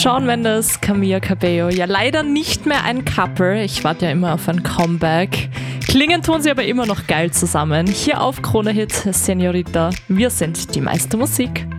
Shawn Mendes, Camila Cabello, ja leider nicht mehr ein Couple. Ich warte ja immer auf ein Comeback. Klingen tun sie aber immer noch geil zusammen. Hier auf Krone Hit, Señorita. Wir sind die meiste Musik.